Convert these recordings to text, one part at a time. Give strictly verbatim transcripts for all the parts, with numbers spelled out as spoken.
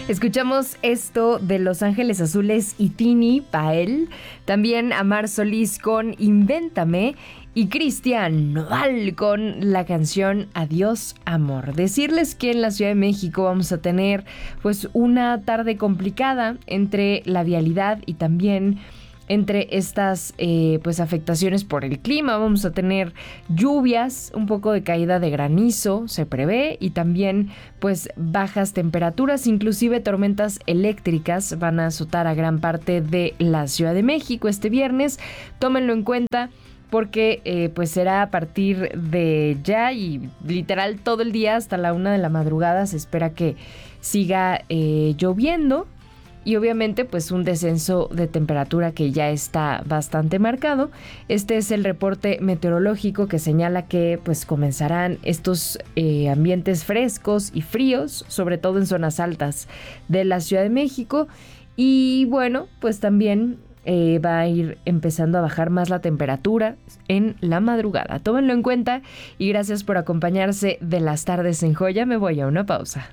Escuchamos esto de Los Ángeles Azules y Tini Pael. También Amar Solís con Invéntame. Y Cristian Nodal con la canción Adiós Amor. Decirles que en la Ciudad de México vamos a tener pues una tarde complicada entre la vialidad y también entre estas eh, pues afectaciones por el clima. Vamos a tener lluvias, un poco de caída de granizo se prevé y también pues bajas temperaturas, inclusive tormentas eléctricas van a azotar a gran parte de la Ciudad de México este viernes. Tómenlo en cuenta porque eh, pues será a partir de ya y literal todo el día hasta la una de la madrugada se espera que siga eh, lloviendo. Y obviamente pues un descenso de temperatura que ya está bastante marcado. Este es el reporte meteorológico que señala que pues comenzarán estos eh, ambientes frescos y fríos, sobre todo en zonas altas de la Ciudad de México. Y bueno, pues también eh, va a ir empezando a bajar más la temperatura en la madrugada. Tómenlo en cuenta y gracias por acompañarse de las tardes en Joya. Me voy a una pausa.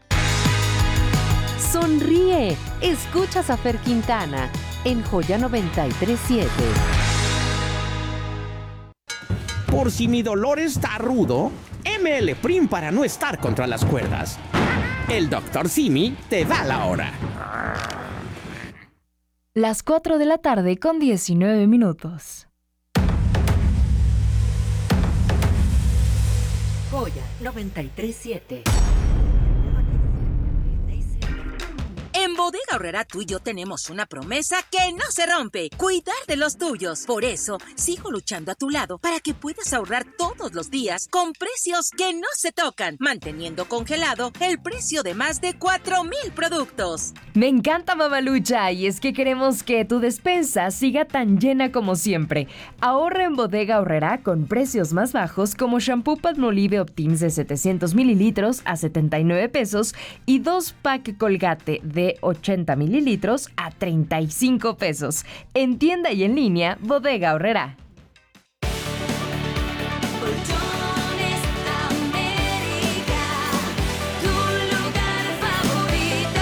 Sonríe, escuchas a Fer Quintana en Joya noventa y tres punto siete. Por si mi dolor está rudo, M L Prim para no estar contra las cuerdas. El doctor Simi te da la hora. Las cuatro de la tarde con diecinueve minutos. Joya noventa y tres punto siete. En Bodega Aurrerá tú y yo tenemos una promesa que no se rompe: cuidar de los tuyos. Por eso, sigo luchando a tu lado para que puedas ahorrar todos los días con precios que no se tocan, manteniendo congelado el precio de más de cuatro mil productos. Me encanta, Mamalucha, y es que queremos que tu despensa siga tan llena como siempre. Ahorra en Bodega Aurrerá con precios más bajos como shampoo Palmolive Optims de setecientos mililitros a setenta y nueve pesos y dos pack Colgate de ochenta mililitros a treinta y cinco pesos. En tienda y en línea, Bodega Aurrerá. Colchones América, tu lugar favorito.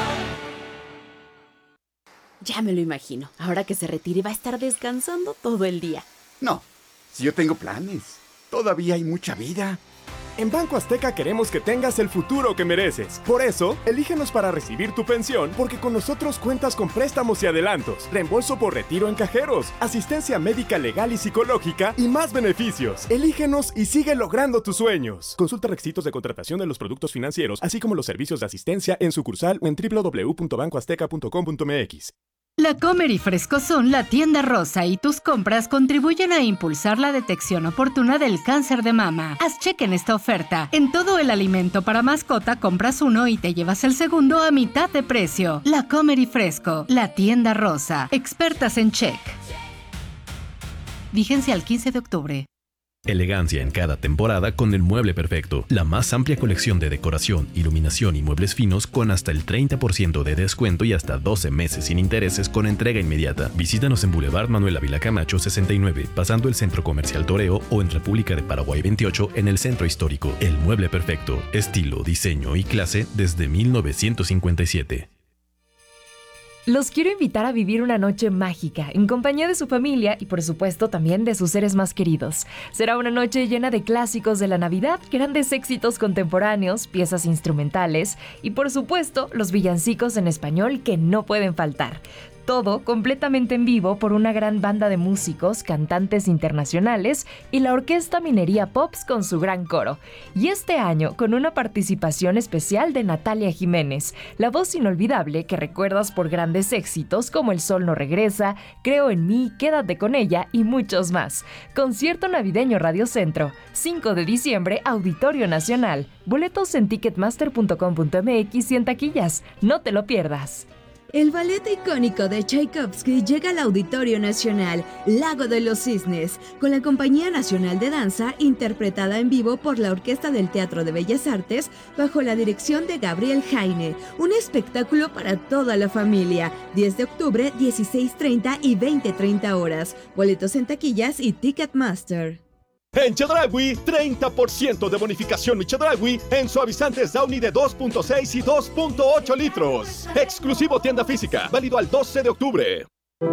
Ya me lo imagino. Ahora que se retire va a estar descansando todo el día. No, si yo tengo planes. Todavía hay mucha vida. En Banco Azteca queremos que tengas el futuro que mereces. Por eso, elígenos para recibir tu pensión, porque con nosotros cuentas con préstamos y adelantos, reembolso por retiro en cajeros, asistencia médica legal y psicológica y más beneficios. Elígenos y sigue logrando tus sueños. Consulta requisitos de contratación de los productos financieros, así como los servicios de asistencia en sucursal o en doble u doble u doble u punto banco azteca punto com punto m x. La Comer y Frescosón, la tienda rosa y tus compras contribuyen a impulsar la detección oportuna del cáncer de mama. Haz cheque en esta oferta. En todo el alimento para mascota compras uno y te llevas el segundo a mitad de precio. La Comer y Fresco, la tienda rosa. Expertas en check. Vigencia al quince de octubre. Elegancia en cada temporada con el mueble perfecto. La más amplia colección de decoración, iluminación y muebles finos con hasta el treinta por ciento de descuento y hasta doce meses sin intereses con entrega inmediata. Visítanos en Boulevard Manuel Ávila Camacho sesenta y nueve, pasando el Centro Comercial Toreo, o en República de Paraguay veintiocho en el Centro Histórico. El mueble perfecto. Estilo, diseño y clase desde mil novecientos cincuenta y siete. Los quiero invitar a vivir una noche mágica en compañía de su familia y por supuesto también de sus seres más queridos. Será una noche llena de clásicos de la Navidad, grandes éxitos contemporáneos, piezas instrumentales y por supuesto los villancicos en español que no pueden faltar. Todo completamente en vivo por una gran banda de músicos, cantantes internacionales y la Orquesta Minería Pops con su gran coro. Y este año con una participación especial de Natalia Jiménez, la voz inolvidable que recuerdas por grandes éxitos como El Sol No Regresa, Creo en Mí, Quédate con Ella y muchos más. Concierto navideño Radio Centro, cinco de diciembre, Auditorio Nacional. Boletos en ticketmaster punto com punto m x y en taquillas. No te lo pierdas. El ballet icónico de Tchaikovsky llega al Auditorio Nacional, Lago de los Cisnes, con la Compañía Nacional de Danza, interpretada en vivo por la Orquesta del Teatro de Bellas Artes, bajo la dirección de Gabriel Jaine. Un espectáculo para toda la familia. diez de octubre, dieciséis treinta y veinte treinta horas. Boletos en taquillas y Ticketmaster. En Chedraui, treinta por ciento de bonificación mi Chedraui en suavizantes Downy de dos punto seis y dos punto ocho litros. Exclusivo tienda física, válido al doce de octubre.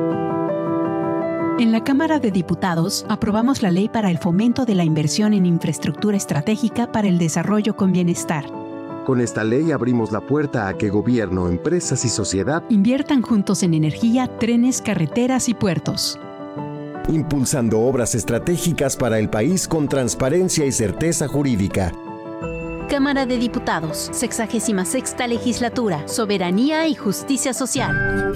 En la Cámara de Diputados aprobamos la ley para el fomento de la inversión en infraestructura estratégica para el desarrollo con bienestar. Con esta ley abrimos la puerta a que gobierno, empresas y sociedad inviertan juntos en energía, trenes, carreteras y puertos. Impulsando obras estratégicas para el país con transparencia y certeza jurídica. Cámara de Diputados, sexagésima sexta legislatura, soberanía y justicia social.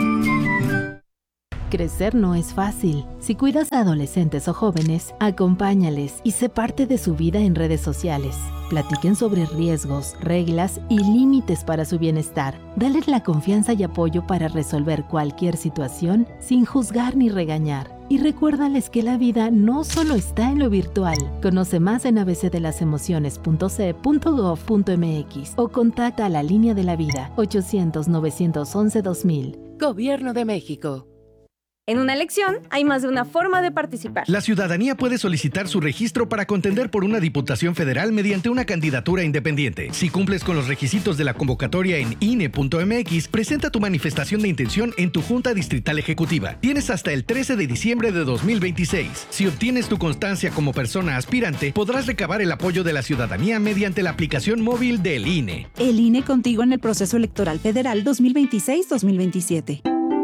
Crecer no es fácil. Si cuidas a adolescentes o jóvenes, acompáñales y sé parte de su vida en redes sociales. Platiquen sobre riesgos, reglas y límites para su bienestar. Dales la confianza y apoyo para resolver cualquier situación sin juzgar ni regañar. Y recuérdales que la vida no solo está en lo virtual. Conoce más en a b c de las emociones punto c e punto gov punto m x o contacta a la Línea de la Vida ochocientos, novecientos once, dos mil. Gobierno de México. En una elección hay más de una forma de participar. La ciudadanía puede solicitar su registro para contender por una diputación federal mediante una candidatura independiente. Si cumples con los requisitos de la convocatoria en I N E punto m x, presenta tu manifestación de intención en tu Junta Distrital Ejecutiva. Tienes hasta el trece de diciembre de dos mil veintiséis. Si obtienes tu constancia como persona aspirante, podrás recabar el apoyo de la ciudadanía mediante la aplicación móvil del I N E. El I N E contigo en el proceso electoral federal dos mil veintiséis dos mil veintisiete.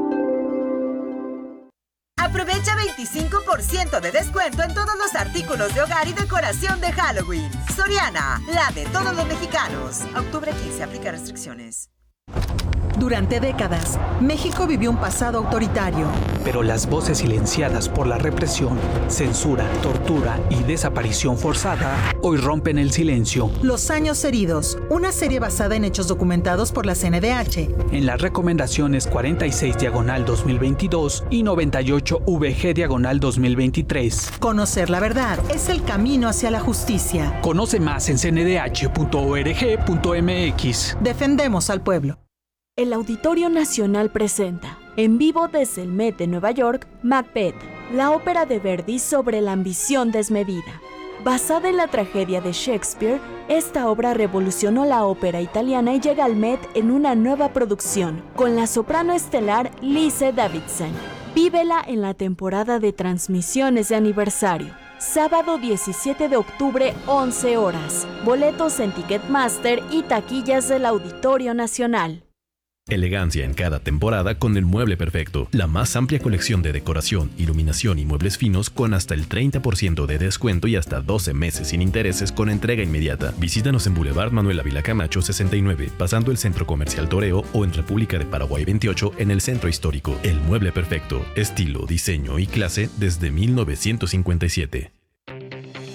Aprovecha veinticinco por ciento de descuento en todos los artículos de hogar y decoración de Halloween. Soriana, la de todos los mexicanos. Octubre quince, aplica restricciones. Durante décadas, México vivió un pasado autoritario. Pero las voces silenciadas por la represión, censura, tortura y desaparición forzada hoy rompen el silencio. Los años heridos, una serie basada en hechos documentados por la C N D H. En las recomendaciones cuarenta y seis diagonal dos mil veintidós y noventa y ocho V G diagonal dos mil veintitrés. Conocer la verdad es el camino hacia la justicia. Conoce más en c n d h punto org punto m x. Defendemos al pueblo. El Auditorio Nacional presenta, en vivo desde el Met de Nueva York, Macbeth, la ópera de Verdi sobre la ambición desmedida. Basada en la tragedia de Shakespeare, esta obra revolucionó la ópera italiana y llega al Met en una nueva producción, con la soprano estelar Lise Davidson. Vívela en la temporada de transmisiones de aniversario. Sábado diecisiete de octubre, once horas. Boletos en Ticketmaster y taquillas del Auditorio Nacional. Elegancia en cada temporada con el mueble perfecto. La más amplia colección de decoración, iluminación y muebles finos con hasta el treinta por ciento de descuento y hasta doce meses sin intereses con entrega inmediata. Visítanos en Boulevard Manuel Ávila Camacho sesenta y nueve, pasando el Centro Comercial Toreo, o en República de Paraguay veintiocho en el Centro Histórico. El mueble perfecto. Estilo, diseño y clase desde mil novecientos cincuenta y siete.